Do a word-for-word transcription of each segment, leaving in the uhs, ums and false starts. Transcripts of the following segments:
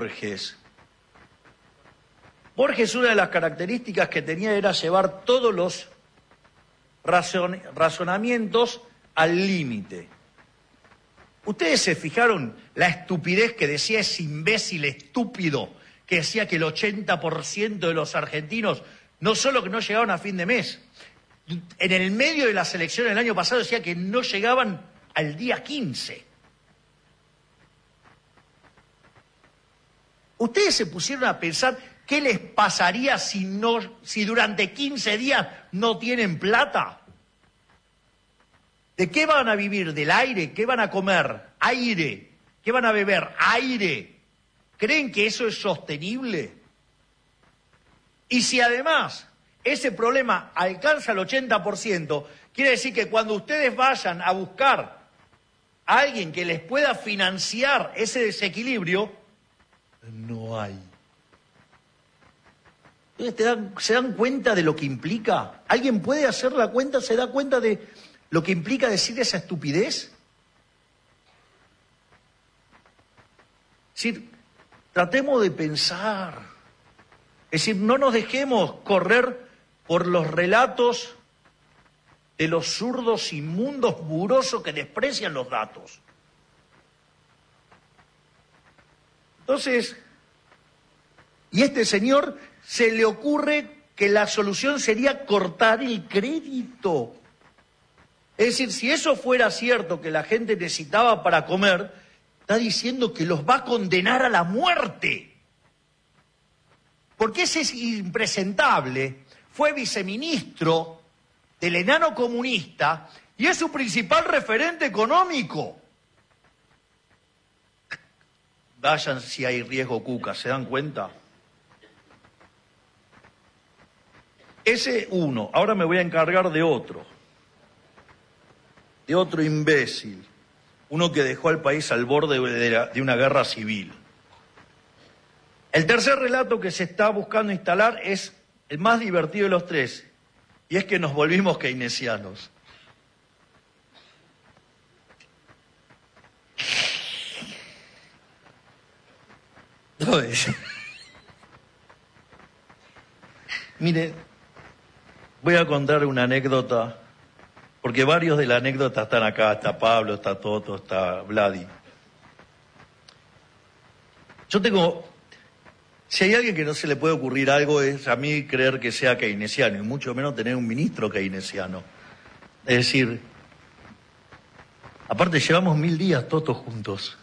Borges. Borges, una de las características que tenía era llevar todos los razon razonamientos al límite. ¿Ustedes se fijaron la estupidez que decía ese imbécil estúpido que decía que el ochenta por ciento de los argentinos no solo que no llegaban a fin de mes, en el medio de las elecciones del año pasado decía que no llegaban al día quince? ¿Ustedes se pusieron a pensar qué les pasaría si, no, si durante quince días no tienen plata? ¿De qué van a vivir? ¿Del aire? ¿Qué van a comer? Aire. ¿Qué van a beber? Aire. ¿Creen que eso es sostenible? Y si además ese problema alcanza el ochenta por ciento, quiere decir que cuando ustedes vayan a buscar a alguien que les pueda financiar ese desequilibrio, no hay. ¿Ustedes te dan, se dan cuenta de lo que implica? ¿Alguien puede hacer la cuenta? ¿Se da cuenta de lo que implica decir esa estupidez? Es decir, tratemos de pensar. Es decir, no nos dejemos correr por los relatos de los zurdos inmundos murosos que desprecian los datos. Entonces, y a este señor se le ocurre que la solución sería cortar el crédito. Es decir, si eso fuera cierto que la gente necesitaba para comer, está diciendo que los va a condenar a la muerte. Porque ese es impresentable, fue viceministro del enano comunista y es su principal referente económico. Vayan si hay riesgo, Cuca, ¿se dan cuenta? Ese uno. Ahora me voy a encargar de otro. De otro imbécil. Uno que dejó al país al borde de, la, de una guerra civil. El tercer relato que se está buscando instalar es el más divertido de los tres. Y es que nos volvimos keynesianos. No es. Mire, voy a contar una anécdota, porque varios de la anécdota están acá, está Pablo, está Toto, está Vladi. Yo tengo, si hay alguien que no se le puede ocurrir algo, es a mí creer que sea keynesiano, y mucho menos tener un ministro keynesiano. Es decir, aparte llevamos mil días todos juntos.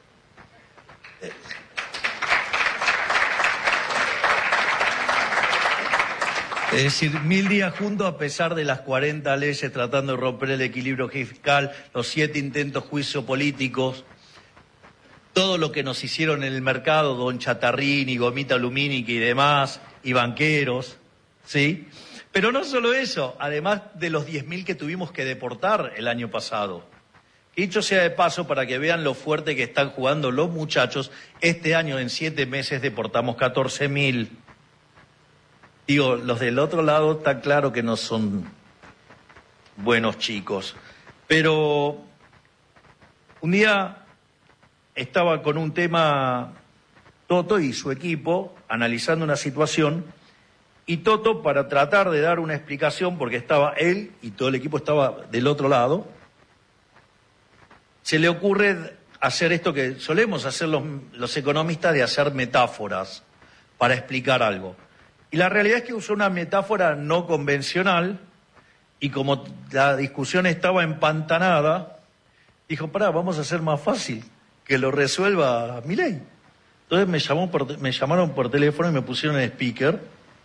Es decir, mil días juntos a pesar de las cuarenta leyes tratando de romper el equilibrio fiscal, los siete intentos juicio políticos, todo lo que nos hicieron en el mercado, don Chatarrini, Gomita Lumínica y demás, y banqueros, ¿sí? Pero no solo eso, además de los diez mil que tuvimos que deportar el año pasado. Dicho sea de paso, para que vean lo fuerte que están jugando los muchachos, este año en siete meses deportamos catorce mil. Digo, los del otro lado está claro que no son buenos chicos. Pero un día estaba con un tema Toto y su equipo analizando una situación, y Toto, para tratar de dar una explicación, porque estaba él y todo el equipo estaba del otro lado, se le ocurre hacer esto que solemos hacer los, los economistas, de hacer metáforas para explicar algo. Y la realidad es que usó una metáfora no convencional, y como la discusión estaba empantanada, dijo, pará, vamos a hacer más fácil, que lo resuelva Milei. Entonces me, llamó por, me llamaron por teléfono y me pusieron en speaker.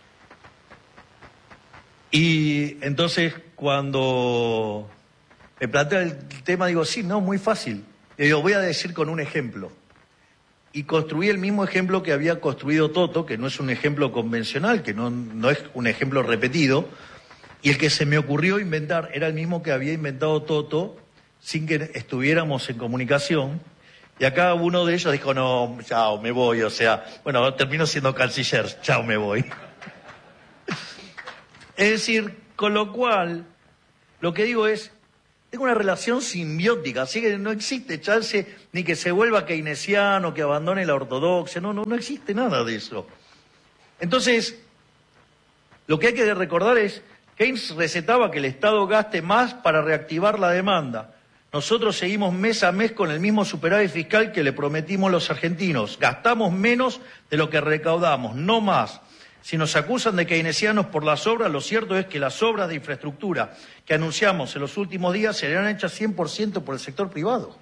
Y entonces cuando me plantea el tema, digo, sí, no, muy fácil. Y digo, voy a decir con un ejemplo. Y construí el mismo ejemplo que había construido Toto, que no es un ejemplo convencional, que no, no es un ejemplo repetido, y el que se me ocurrió inventar era el mismo que había inventado Toto, sin que estuviéramos en comunicación, y acá uno de ellos dijo, no, chao, me voy, o sea, bueno, termino siendo canciller, chao, me voy. Es decir, con lo cual, lo que digo es, tengo una relación simbiótica, así que no existe chance ni que se vuelva keynesiano, que abandone la ortodoxia, no, no, no existe nada de eso. Entonces, lo que hay que recordar es, Keynes recetaba que el Estado gaste más para reactivar la demanda. Nosotros seguimos mes a mes con el mismo superávit fiscal que le prometimos los argentinos. Gastamos menos de lo que recaudamos, no más. Si nos acusan de keynesianos por las obras, lo cierto es que las obras de infraestructura que anunciamos en los últimos días serán hechas cien por ciento por el sector privado.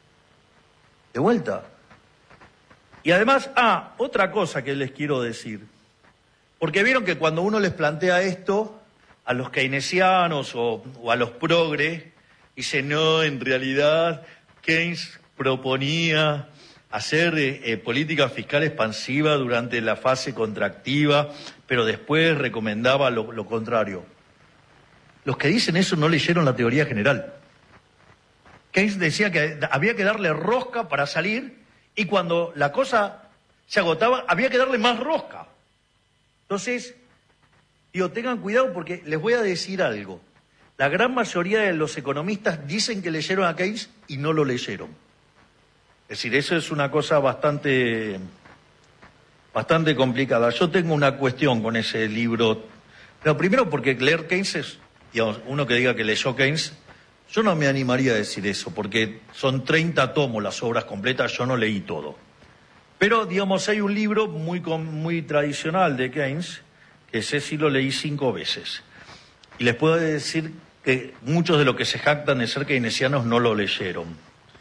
De vuelta. Y además, ah, otra cosa que les quiero decir. Porque vieron que cuando uno les plantea esto a los keynesianos o, o a los progres, dice, no, en realidad Keynes proponía hacer eh, eh, política fiscal expansiva durante la fase contractiva, pero después recomendaba lo, lo contrario. Los que dicen eso no leyeron la teoría general. Keynes decía que había que darle rosca para salir y cuando la cosa se agotaba había que darle más rosca. Entonces, digo, tengan cuidado porque les voy a decir algo. La gran mayoría de los economistas dicen que leyeron a Keynes y no lo leyeron. Es decir, eso es una cosa bastante, bastante complicada. Yo tengo una cuestión con ese libro. Pero primero porque leer Keynes es, digamos, uno que diga que leyó Keynes, yo no me animaría a decir eso, porque son treinta tomos las obras completas, yo no leí todo. Pero, digamos, hay un libro muy, muy tradicional de Keynes, que ese sí lo leí cinco veces. Y les puedo decir que muchos de los que se jactan de ser keynesianos no lo leyeron.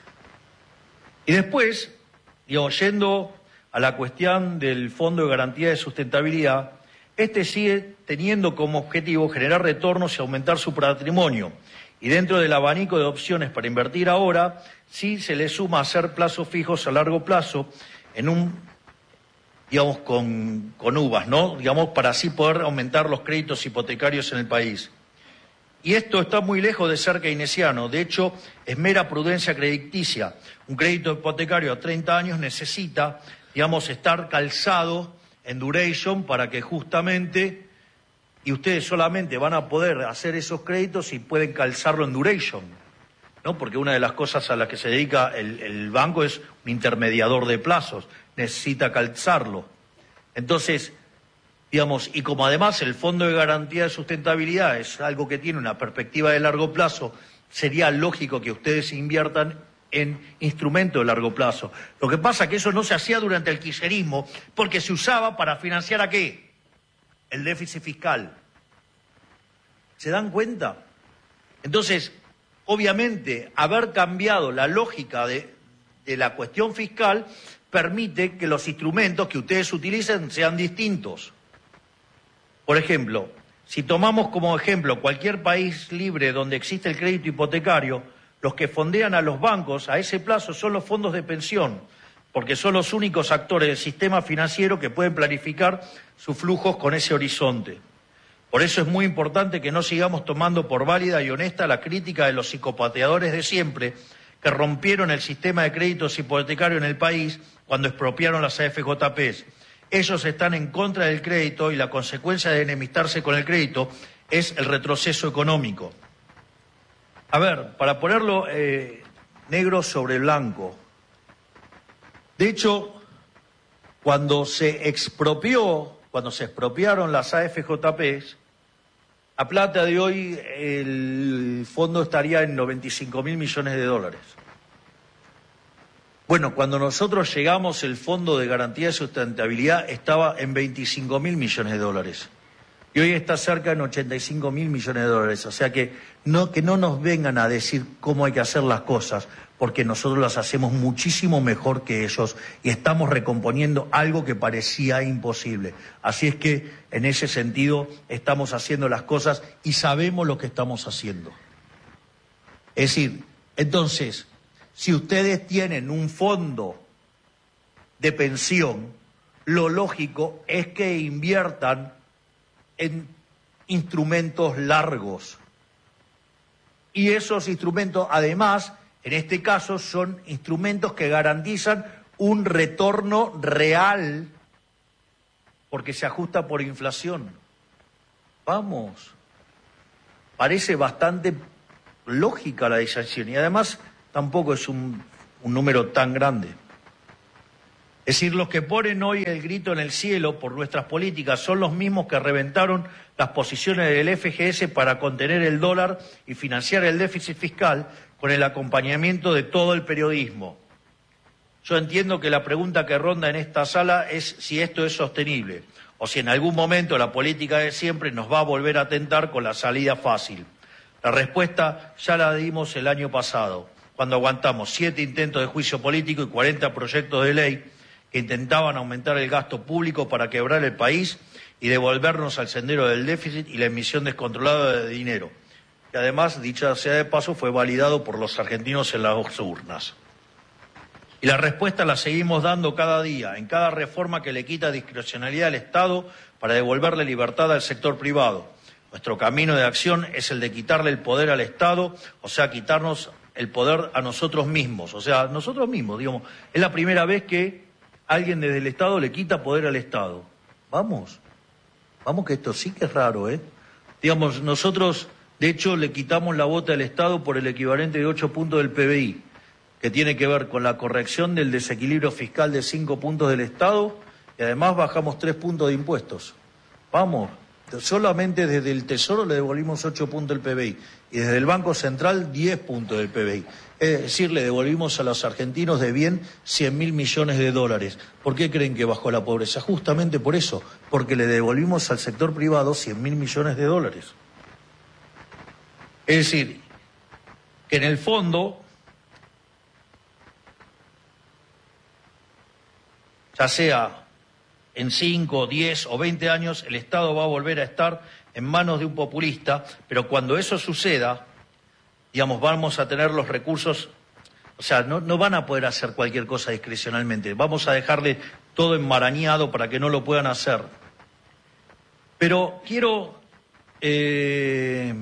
Y después, digamos, yendo a la cuestión del Fondo de Garantía de Sustentabilidad, este sigue teniendo como objetivo generar retornos y aumentar su patrimonio. Y dentro del abanico de opciones para invertir ahora, sí se le suma hacer plazos fijos a largo plazo en un, digamos, con, con uvas, ¿no? Digamos, para así poder aumentar los créditos hipotecarios en el país. Y esto está muy lejos de ser keynesiano. De hecho, es mera prudencia crediticia. Un crédito hipotecario a treinta años necesita, digamos, estar calzado en duration para que justamente, y ustedes solamente van a poder hacer esos créditos si pueden calzarlo en duration, ¿no? Porque una de las cosas a las que se dedica el, el banco es un intermediador de plazos, necesita calzarlo. Entonces, digamos, y como además el Fondo de Garantía de Sustentabilidad es algo que tiene una perspectiva de largo plazo, sería lógico que ustedes inviertan en instrumentos de largo plazo. Lo que pasa es que eso no se hacía durante el kirchnerismo porque se usaba para financiar ¿a qué? El déficit fiscal. ¿Se dan cuenta? Entonces, obviamente, haber cambiado la lógica de, de la cuestión fiscal permite que los instrumentos que ustedes utilicen sean distintos. Por ejemplo, si tomamos como ejemplo cualquier país libre donde existe el crédito hipotecario, los que fondean a los bancos a ese plazo son los fondos de pensión, porque son los únicos actores del sistema financiero que pueden planificar sus flujos con ese horizonte. Por eso es muy importante que no sigamos tomando por válida y honesta la crítica de los psicopateadores de siempre que rompieron el sistema de créditos hipotecarios en el país cuando expropiaron las A F J P. Ellos están en contra del crédito y la consecuencia de enemistarse con el crédito es el retroceso económico. A ver, para ponerlo eh, negro sobre blanco. De hecho, cuando se expropió, cuando se expropiaron las A F J P, a plata de hoy el fondo estaría en noventa y cinco mil millones de dólares. Bueno, cuando nosotros llegamos el Fondo de Garantía de Sustentabilidad estaba en veinticinco mil millones de dólares. Y hoy está cerca en ochenta y cinco mil millones de dólares. O sea que no, que no nos vengan a decir cómo hay que hacer las cosas, porque nosotros las hacemos muchísimo mejor que ellos y estamos recomponiendo algo que parecía imposible. Así es que, en ese sentido, estamos haciendo las cosas y sabemos lo que estamos haciendo. Es decir, entonces, si ustedes tienen un fondo de pensión, lo lógico es que inviertan en instrumentos largos. Y esos instrumentos, además, en este caso, son instrumentos que garantizan un retorno real, porque se ajusta por inflación. Vamos, parece bastante lógica la decisión y además tampoco es un, un número tan grande. Es decir, los que ponen hoy el grito en el cielo por nuestras políticas son los mismos que reventaron las posiciones del F G S para contener el dólar y financiar el déficit fiscal con el acompañamiento de todo el periodismo. Yo entiendo que la pregunta que ronda en esta sala es si esto es sostenible o si en algún momento la política de siempre nos va a volver a tentar con la salida fácil. La respuesta ya la dimos el año pasado, cuando aguantamos siete intentos de juicio político y cuarenta proyectos de ley que intentaban aumentar el gasto público para quebrar el país y devolvernos al sendero del déficit y la emisión descontrolada de dinero, que además, dicha sea de paso, fue validado por los argentinos en las urnas. Y la respuesta la seguimos dando cada día, en cada reforma que le quita discrecionalidad al Estado para devolverle libertad al sector privado. Nuestro camino de acción es el de quitarle el poder al Estado, o sea, quitarnos el poder a nosotros mismos. O sea, nosotros mismos, digamos, es la primera vez que alguien desde el Estado le quita poder al Estado. Vamos, vamos que esto sí que es raro, ¿eh? Digamos, nosotros, de hecho, le quitamos la bota al Estado por el equivalente de ocho puntos del P B I, que tiene que ver con la corrección del desequilibrio fiscal de cinco puntos del Estado y además bajamos tres puntos de impuestos. Vamos, solamente desde el Tesoro le devolvimos ocho puntos del P B I y desde el Banco Central diez puntos del P B I. Es decir, le devolvimos a los argentinos de bien cien mil millones de dólares. ¿Por qué creen que bajó la pobreza? Justamente por eso, porque le devolvimos al sector privado cien mil millones de dólares. Es decir, que en el fondo, ya sea en cinco, diez o veinte años, el Estado va a volver a estar en manos de un populista, pero cuando eso suceda, digamos, vamos a tener los recursos, o sea, no, no van a poder hacer cualquier cosa discrecionalmente, vamos a dejarle todo enmarañado para que no lo puedan hacer. Pero quiero eh,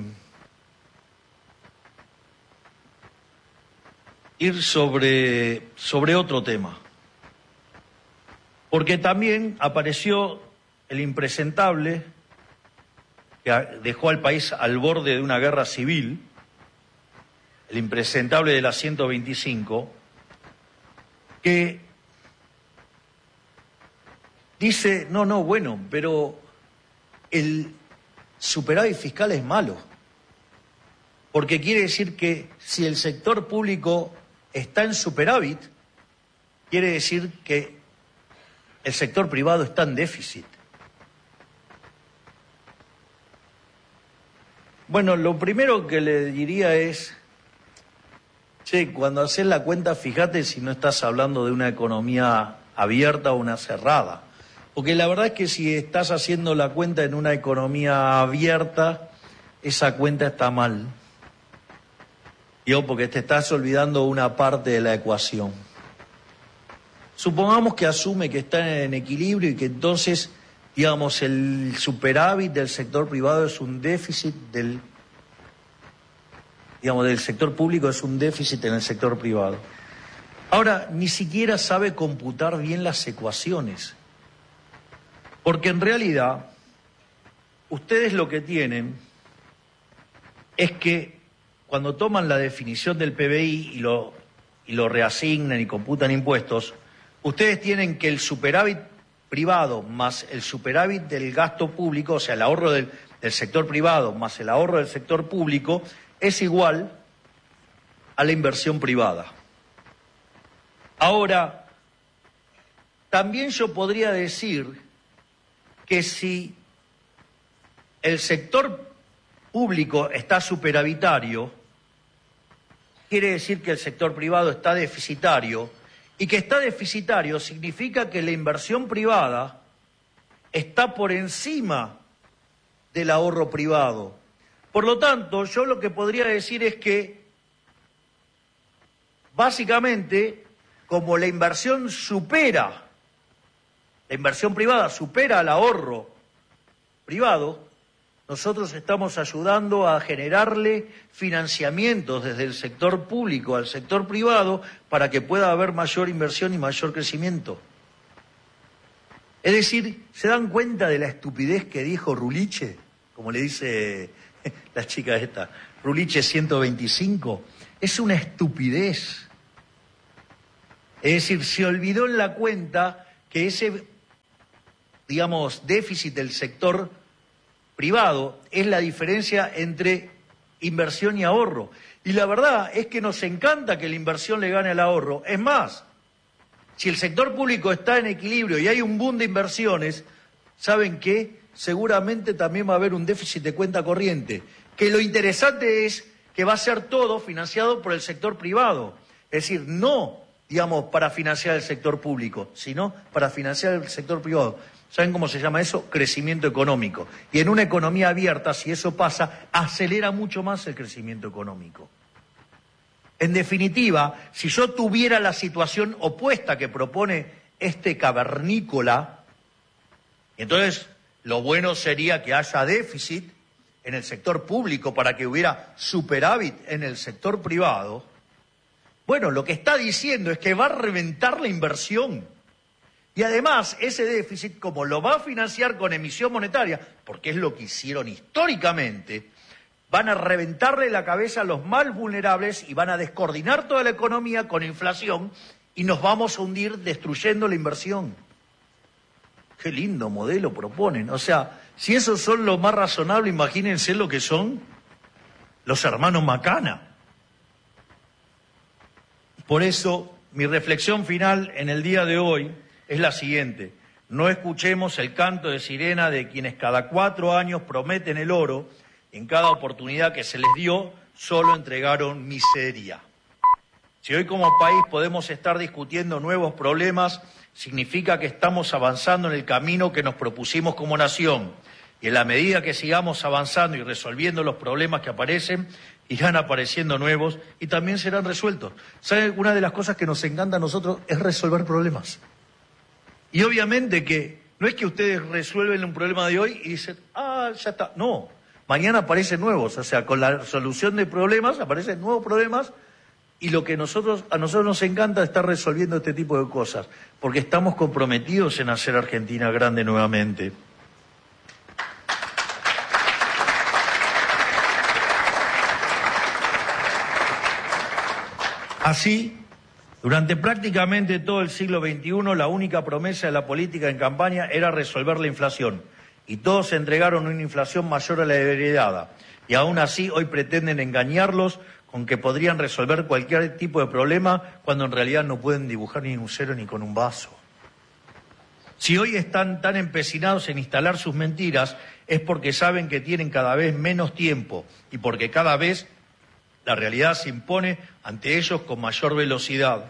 ir sobre, sobre otro tema. Porque también apareció el impresentable que dejó al país al borde de una guerra civil, el impresentable de la ciento veinticinco, que dice, no, no, bueno, pero el superávit fiscal es malo, porque quiere decir que si el sector público está en superávit, quiere decir que el sector privado está en déficit. Bueno, lo primero que le diría es, che, cuando haces la cuenta, fíjate si no estás hablando de una economía abierta o una cerrada. Porque la verdad es que si estás haciendo la cuenta en una economía abierta, esa cuenta está mal. Digo, porque te estás olvidando una parte de la ecuación. Supongamos que asume que está en equilibrio y que entonces, digamos, el superávit del sector privado es un déficit del, digamos, del sector público es un déficit en el sector privado. Ahora, ni siquiera sabe computar bien las ecuaciones, porque en realidad ustedes lo que tienen es que cuando toman la definición del P B I y lo, y lo reasignan y computan impuestos, ustedes tienen que el superávit privado más el superávit del gasto público, o sea, el ahorro del, del sector privado más el ahorro del sector público, es igual a la inversión privada. Ahora, también yo podría decir que si el sector público está superavitario, quiere decir que el sector privado está deficitario, y que está deficitario significa que la inversión privada está por encima del ahorro privado. Por lo tanto, yo lo que podría decir es que, básicamente, como la inversión supera, la inversión privada supera al ahorro privado, nosotros estamos ayudando a generarle financiamientos desde el sector público al sector privado para que pueda haber mayor inversión y mayor crecimiento. Es decir, ¿se dan cuenta de la estupidez que dijo Ruliche? Como le dice la chica esta, Ruliche ciento veinticinco, es una estupidez. Es decir, se olvidó en la cuenta que ese, digamos, déficit del sector privado es la diferencia entre inversión y ahorro. Y la verdad es que nos encanta que la inversión le gane al ahorro. Es más, si el sector público está en equilibrio y hay un boom de inversiones, ¿saben qué? Seguramente también va a haber un déficit de cuenta corriente. Que lo interesante es que va a ser todo financiado por el sector privado. Es decir, no, digamos, para financiar el sector público, sino para financiar el sector privado. ¿Saben cómo se llama eso? Crecimiento económico. Y en una economía abierta, si eso pasa, acelera mucho más el crecimiento económico. En definitiva, si yo tuviera la situación opuesta que propone este cavernícola, entonces lo bueno sería que haya déficit en el sector público para que hubiera superávit en el sector privado. Bueno, lo que está diciendo es que va a reventar la inversión. Y además, ese déficit, como lo va a financiar con emisión monetaria, porque es lo que hicieron históricamente, van a reventarle la cabeza a los más vulnerables y van a descoordinar toda la economía con inflación y nos vamos a hundir destruyendo la inversión. Qué lindo modelo proponen. O sea, si esos son lo más razonable, imagínense lo que son los hermanos Macana. Por eso, mi reflexión final en el día de hoy es la siguiente: no escuchemos el canto de sirena de quienes cada cuatro años prometen el oro, en cada oportunidad que se les dio, solo entregaron miseria. Si hoy como país podemos estar discutiendo nuevos problemas, significa que estamos avanzando en el camino que nos propusimos como nación. Y en la medida que sigamos avanzando y resolviendo los problemas que aparecen, irán apareciendo nuevos y también serán resueltos. ¿Saben? Una de las cosas que nos encanta a nosotros es resolver problemas. Y obviamente que no es que ustedes resuelven un problema de hoy y dicen, ah, ya está. No, mañana aparecen nuevos. O sea, con la solución de problemas aparecen nuevos problemas y lo que nosotros a nosotros nos encanta es estar resolviendo este tipo de cosas, porque estamos comprometidos en hacer Argentina grande nuevamente. Así, durante prácticamente todo el siglo veintiuno, la única promesa de la política en campaña era resolver la inflación. Y todos se entregaron una inflación mayor a la heredada. Y aún así, hoy pretenden engañarlos con que podrían resolver cualquier tipo de problema, cuando en realidad no pueden dibujar ni un cero ni con un vaso. Si hoy están tan empecinados en instalar sus mentiras, es porque saben que tienen cada vez menos tiempo y porque cada vez la realidad se impone ante ellos con mayor velocidad.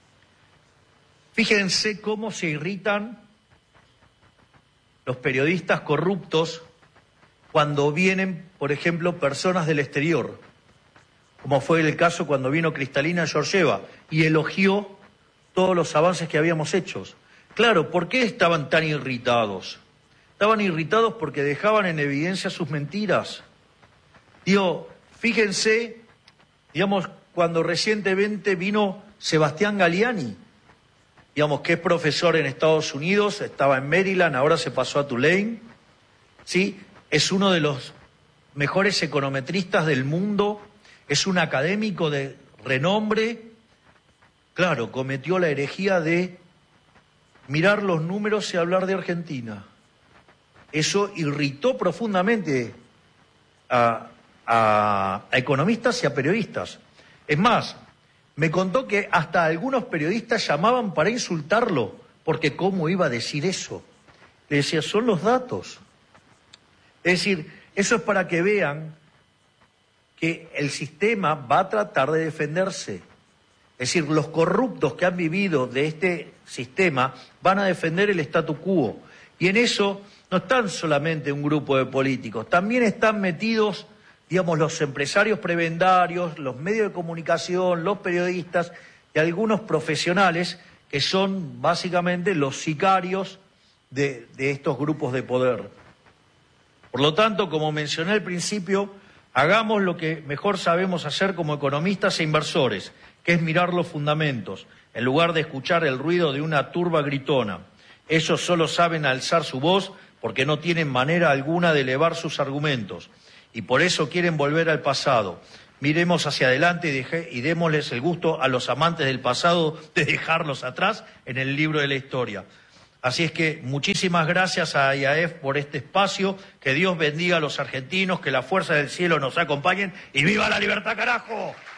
Fíjense cómo se irritan los periodistas corruptos cuando vienen, por ejemplo, personas del exterior, como fue el caso cuando vino Kristalina Georgieva y elogió todos los avances que habíamos hecho. Claro, ¿por qué estaban tan irritados? Estaban irritados porque dejaban en evidencia sus mentiras. Digo, fíjense, digamos, cuando recientemente vino Sebastián Galiani, digamos, que es profesor en Estados Unidos, estaba en Maryland, ahora se pasó a Tulane, ¿sí? Es uno de los mejores econometristas del mundo, es un académico de renombre. Claro, cometió la herejía de mirar los números y hablar de Argentina. Eso irritó profundamente a, a, a economistas y a periodistas. Es más, me contó que hasta algunos periodistas llamaban para insultarlo, porque ¿cómo iba a decir eso? Le decía, son los datos. Es decir, eso es para que vean que el sistema va a tratar de defenderse. Es decir, los corruptos que han vivido de este sistema van a defender el statu quo. Y en eso no están solamente un grupo de políticos, también están metidos, digamos, los empresarios prebendarios, los medios de comunicación, los periodistas y algunos profesionales que son básicamente los sicarios de, de estos grupos de poder. Por lo tanto, como mencioné al principio, hagamos lo que mejor sabemos hacer como economistas e inversores, que es mirar los fundamentos, en lugar de escuchar el ruido de una turba gritona. Ellos solo saben alzar su voz porque no tienen manera alguna de elevar sus argumentos. y por eso quieren volver al pasado. Miremos hacia adelante y, deje, y démosles el gusto a los amantes del pasado de dejarlos atrás en el libro de la historia. Así es que muchísimas gracias a I A F por este espacio, que Dios bendiga a los argentinos, que la fuerza del cielo nos acompañen y ¡viva la libertad, carajo!